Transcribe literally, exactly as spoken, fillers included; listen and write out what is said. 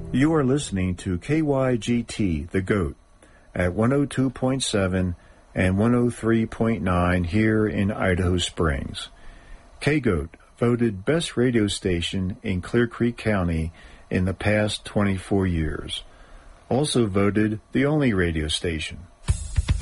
You are listening to K Y G T, The Goat, at one oh two point seven and one oh three point nine here in Idaho Springs. K-Goat voted best radio station in Clear Creek County in the past twenty-four years. Also voted the only radio station.